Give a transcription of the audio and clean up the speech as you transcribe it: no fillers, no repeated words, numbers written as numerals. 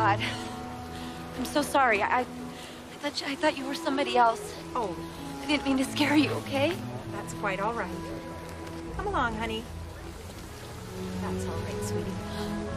God. I'm so sorry. I thought you were somebody else. Oh, I didn't mean to scare you, okay? that's quite all right. Come along, honey. That's all right, sweetie.